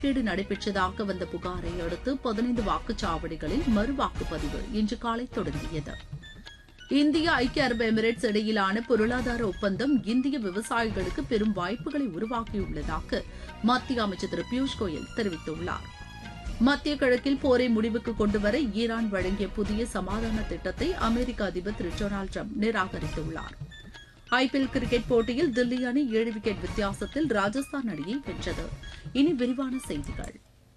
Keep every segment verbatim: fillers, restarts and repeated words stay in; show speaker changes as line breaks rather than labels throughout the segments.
முறைகேடு நடைபெற்றதாக வந்த புகாரை அடுத்து பதினைந்து வாக்குச்சாவடிகளில் மறு வாக்குப்பதிவு இன்று காலை தொடங்கியது. இந்தியா ஐக்கிய அரபு எமிரேட்ஸ் இடையிலான பொருளாதார ஒப்பந்தம் இந்திய விவசாயிகளுக்கு பெரும் வாய்ப்புகளை உருவாக்கியுள்ளதாக மத்திய அமைச்சர் திரு பியூஷ் கோயல் தெரிவித்துள்ளார். மத்திய கிழக்கில் போரை முடிவுக்கு கொண்டுவர ஈரான் வழங்கிய புதிய சமாதான திட்டத்தை அமெரிக்க அதிபர் திரு டொனால்டு டிரம்ப் நிராகரித்துள்ளார். ஐபிஎல் கிரிக்கெட் போட்டியில் தில்லி அணி ஏழு விக்கெட் வித்தியாசத்தில் ராஜஸ்தான் அணியை வென்றது. இனி விரிவான செய்திகள்.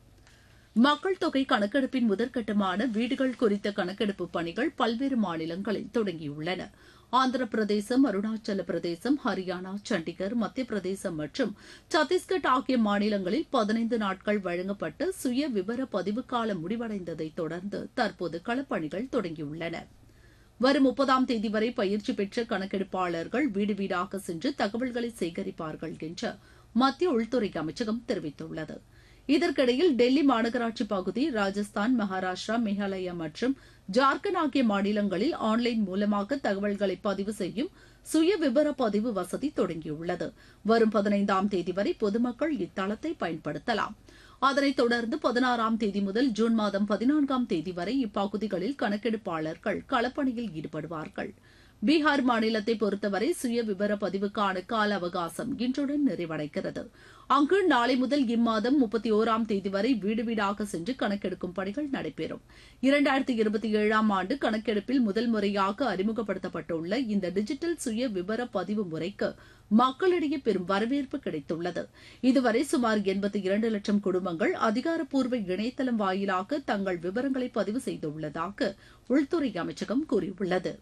மக்கள் தொகை கணக்கெடுப்பின் முதற்கட்டமான வீடுகள் குறித்த கணக்கெடுப்பு பணிகள் பல்வேறு மாநிலங்களில் தொடங்கியுள்ளன. ஆந்திர பிரதேசம், அருணாச்சல பிரதேசம், ஹரியானா, சண்டிகர், மத்திய பிரதேசம் மற்றும் சத்தீஸ்கட் ஆகிய மாநிலங்களில் பதினைந்து நாட்கள் வழங்கப்பட்ட சுய விவர பதிவு காலம் முடிவடைந்ததை தொடர்ந்து தற்போது களப்பணிகள் தொடங்கியுள்ளன. வரும் முப்பதாம் தேதி வரை பயிற்சி பெற்ற கணக்கெடுப்பாளர்கள் வீடு வீடாக சென்று தகவல்களை சேகரிப்பார்கள் என்று மத்திய உள்துறை அமைச்சகம் தெரிவித்துள்ளது. இதற்கிடையில் டெல்லி மாநகராட்சி பகுதி, ராஜஸ்தான், மகாராஷ்டிரா, மேகாலயா மற்றும் ஜார்க்கண்ட் ஆகிய மாநிலங்களில் ஆன்லைன் மூலமாக தகவல்களை பதிவு செய்யும் சுய விபர பதிவு வசதி தொடங்கியுள்ளது. வரும் பதினைந்தாம் தேதி வரை பொதுமக்கள் இத்தளத்தை பயன்படுத்தலாம். அதனைத் தொடர்ந்து பதினாறாம் தேதி முதல் ஜூன் மாதம் பதினான்காம் தேதி வரை இப்பகுதிகளில் கணக்கெடுப்பாளர்கள் களப்பணியில் ஈடுபடுவார்கள். பீகார் மாநிலத்தை பொறுத்தவரை சுய விவர பதிவுக்கான கால அவகாசம் இன்றுடன் நிறைவடைகிறது. அங்கு நாளை முதல் இம்மாதம் முப்பத்தி ஒராம் தேதி வரை வீடு வீடாக சென்று கணக்கெடுக்கும் பணிகள் நடைபெறும். இரண்டாயிரத்தி இருபத்தி ஏழாம் ஆண்டு கணக்கெடுப்பில் முதல் முறையாக அறிமுகப்படுத்தப்பட்டுள்ள இந்த டிஜிட்டல் சுய விவர பதிவு முறைக்கு மக்களிடையே பெரும் வரவேற்பு கிடைத்துள்ளது. இதுவரை சுமார் எண்பத்தி இரண்டு லட்சம் குடும்பங்கள் அதிகாரப்பூர்வ இணையதளம் வாயிலாக தங்கள் விவரங்களை பதிவு செய்துள்ளதாக உள்துறை அமைச்சகம் கூறியுள்ளது.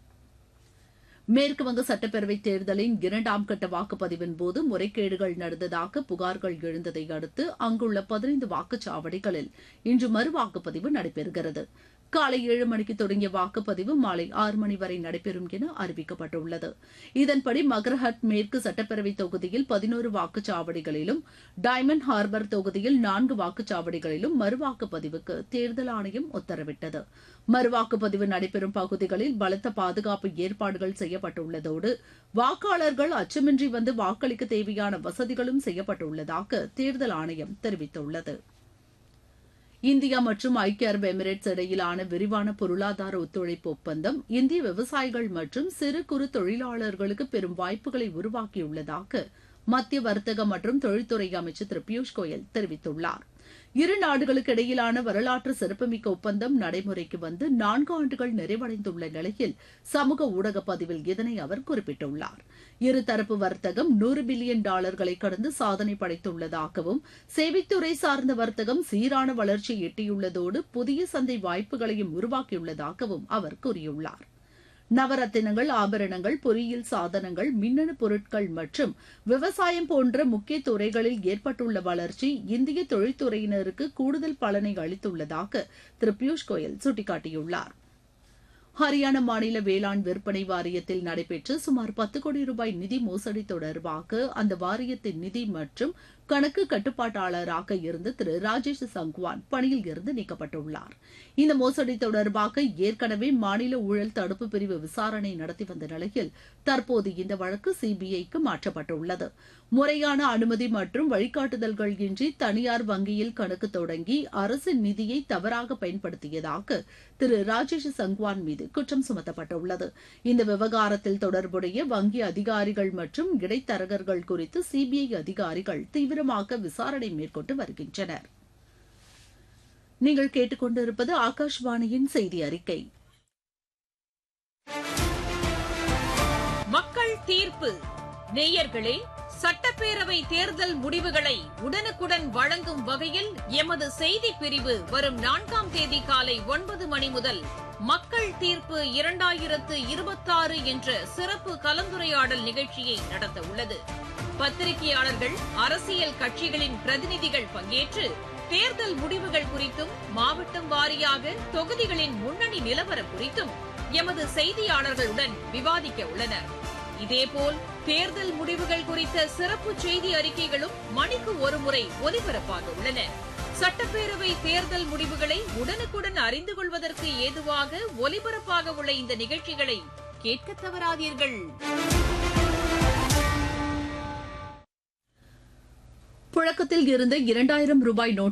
மேற்குவங்க சட்டப்பேரவைத் தேர்தலின் இரண்டாம் கட்ட வாக்குப்பதிவின் போது முறைகேடுகள் நடந்ததாக புகார்கள் எழுந்ததை அடுத்து அங்குள்ள பதினைந்து வாக்குச்சாவடிகளில் இன்று மறு வாக்குப்பதிவு நடைபெறுகிறது. காலை ஏழு மணிக்கு தொடங்கிய வாக்குப்பதிவு மாலை ஆறு மணி வரை நடைபெறும் என அறிவிக்கப்பட்டுள்ளது. இதன்படி மகரஹட் மேற்கு சட்டப்பேரவை தொகுதியில் பதினோரு வாக்குச்சாவடிகளிலும், டைமண்ட் ஹார்பர் தொகுதியில் நான்கு வாக்குச்சாவடிகளிலும் மறுவாக்குப்பதிவுக்கு தேர்தல் ஆணையம் உத்தரவிட்டது. மறுவாக்குப்பதிவு நடைபெறும் பகுதிகளில் பலத்த பாதுகாப்பு ஏற்பாடுகள் செய்யப்பட்டுள்ளதோடு வாக்காளர்கள் அச்சமின்றி வந்து வாக்களிக்க தேவையான வசதிகளும் செய்யப்பட்டுள்ளதாக தேர்தல் ஆணையம் தெரிவித்துள்ளது. இந்தியா மற்றும் ஐக்கிய அரபு எமிரேட்ஸ் இடையிலான விரிவான பொருளாதார ஒத்துழைப்பு ஒப்பந்தம் இந்திய விவசாயிகள் மற்றும் சிறு குறு தொழிலாளர்களுக்கு பெரும் வாய்ப்புகளை உருவாக்கியுள்ளதாக மத்திய வர்த்தக மற்றும் தொழில்துறை அமைச்சர் திரு பியூஷ் கோயல் தெரிவித்துள்ளார். இரு நாடுகளுக்கு இடையிலான வரலாற்று சிறப்புமிக்க ஒப்பந்தம் நடைமுறைக்கு வந்து நான்கு ஆண்டுகள் நிறைவடைந்துள்ள நிலையில் சமூக ஊடக பதிவில் இதனை அவர் குறிப்பிட்டுள்ளார். இருதரப்பு வர்த்தகம் நூறு பில்லியன் டாலர்களை கடந்து சாதனை படைத்துள்ளதாகவும், சேவைத்துறை சார்ந்த வர்த்தகம் சீரான வளர்ச்சியை எட்டியுள்ளதோடு புதிய சந்தை வாய்ப்புகளையும் உருவாக்கியுள்ளதாகவும் அவர் கூறியுள்ளார். நவரத்தினங்கள், ஆபரணங்கள், பொறியியல் சாதனங்கள், மின்னணு பொருட்கள் மற்றும் விவசாயம் போன்ற முக்கிய துறைகளில் ஏற்பட்டுள்ள வளர்ச்சி இந்திய தொழில்துறையினருக்கு கூடுதல் பலனை அளித்துள்ளதாக திரு பியூஷ் கோயல் சுட்டிக்காட்டியுள்ளார். ஹரியானா மாநில வேளாண் விற்பனை வாரியத்தில் நடைபெற்ற சுமார் பத்து கோடி ரூபாய் நிதி மோசடி தொடர்பாக அந்த வாரியத்தின் நிதி மற்றும் கணக்கு கட்டுப்பாட்டாளராக இருந்த திரு ராஜேஷ் சங்வான் பணியில் இருந்து நீக்கப்பட்டுள்ளார். இந்த மோசடி தொடர்பாக ஏற்கனவே மாநில ஊழல் தடுப்பு பிரிவு விசாரணை நடத்தி வந்த நிலையில் தற்போது இந்த வழக்கு சிபிஐக்கு மாற்றப்பட்டுள்ளது. முறையான அனுமதி மற்றும் வழிகாட்டுதல்கள் இன்றி தனியார் வங்கியில் கணக்கு தொடங்கி அரசின் நிதியை தவறாக பயன்படுத்தியதாக திரு ராஜேஷ் சங்வான் மீது குற்றம் சுமத்தப்பட்டுள்ளது. இந்த விவகாரத்தில் தொடர்புடைய வங்கி அதிகாரிகள் மற்றும் இடைத்தரகர்கள் குறித்து சிபிஐ அதிகாரிகள் தீவிரமாக விசாரணை மேற்கொண்டு வருகின்றனர். நீங்கள் கேட்டுக்கொண்டிருப்பது ஆகாஷ்வாணியின் செய்தி அறிக்கை.
மக்கள் தீர்ப்பு. நேயர்களே, சட்டப்பேரவை தேர்தல் முடிவுகளை உடனுக்குடன் வழங்கும் வகையில் எமது செய்தி பிரிவு வரும் நான்காம் தேதி காலை ஒன்பது மணி முதல் மக்கள் தீர்ப்பு இரண்டாயிரத்து இருபத்தாறு என்ற சிறப்பு கலந்துரையாடல் நிகழ்ச்சியை நடத்த உள்ளது. பத்திரிகையாளர்கள், அரசியல் கட்சிகளின் பிரதிநிதிகள் பங்கேற்று தேர்தல் முடிவுகள் குறித்தும், மாவட்டம் வாரியாக தொகுதிகளின் முன்னணி நிலவரம் குறித்தும் எமது செய்தியாளர்களுடன் விவாதிக்க உள்ளனர். இதேபோல் தேர்தல் முடிவுகள் குறித்த சிறப்பு செய்தி அறிக்கைகளும் மணிக்கு ஒருமுறை ஒலிபரப்பாக உள்ளன. சட்டப்பேரவை தேர்தல் முடிவுகளை உடனுக்குடன் அறிந்து கொள்வதற்கு ஏதுவாக ஒலிபரப்பாக உள்ள இந்த நிகழ்ச்சிகளை கேட்க தவறாதீர்கள்.
புழக்கத்தில் இருந்த இரண்டாயிரம் ரூபாய் நோட்டு